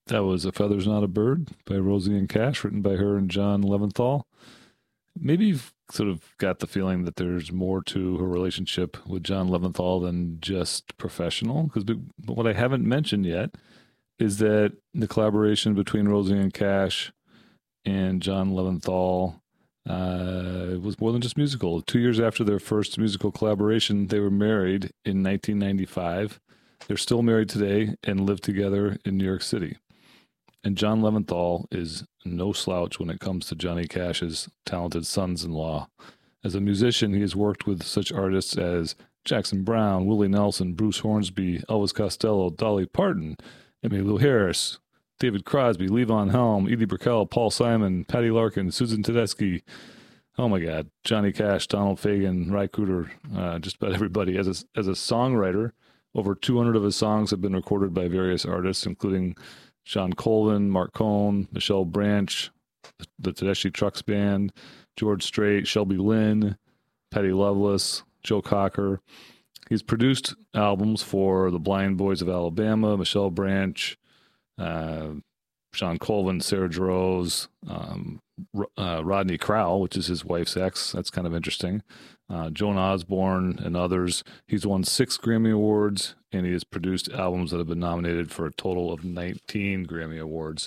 That was A Feather's Not a Bird by Rosie and Cash, written by her and John Leventhal. Maybe you've sort of got the feeling that there's more to her relationship with John Leventhal than just professional. Because what I haven't mentioned yet is that the collaboration between Rosie and Cash and John Leventhal was more than just musical. 2 years after their first musical collaboration, they were married in 1995. They're still married today and live together in New York City. And John Leventhal is no slouch when it comes to Johnny Cash's talented sons in law. As a musician, he has worked with such artists as Jackson Browne, Willie Nelson, Bruce Hornsby, Elvis Costello, Dolly Parton, Emmylou Harris, David Crosby, Levon Helm, Edie Brickell, Paul Simon, Patty Larkin, Susan Tedeschi. Oh my God, Johnny Cash, Donald Fagen, Ry Cooder, just about everybody. As a songwriter, over 200 of his songs have been recorded by various artists, including Shawn Colvin, Marc Cohn, Michelle Branch, the Tedeschi Trucks Band, George Strait, Shelby Lynne, Patty Loveless, Joe Cocker. He's produced albums for the Blind Boys of Alabama, Michelle Branch, Shawn Colvin, Sarah Jarosz, Rodney Crowell, which is his wife's ex. That's kind of interesting. Joan Osborne and others. He's won 6 Grammy Awards, and he has produced albums that have been nominated for a total of 19 Grammy Awards.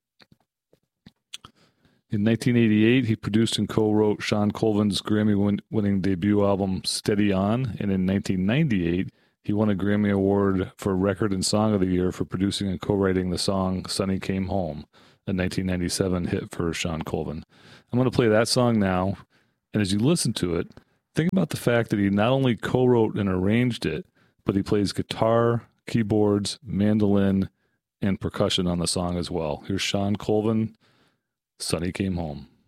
In 1988, he produced and co-wrote Shawn Colvin's Grammy-winning debut album, Steady On, and in 1998, he won a Grammy Award for Record and Song of the Year for producing and co-writing the song Sonny Came Home, a 1997 hit for Shawn Colvin. I'm going to play that song now, and as you listen to it, think about the fact that he not only co-wrote and arranged it, but he plays guitar, keyboards, mandolin, and percussion on the song as well. Here's Shawn Colvin, Sonny Came Home.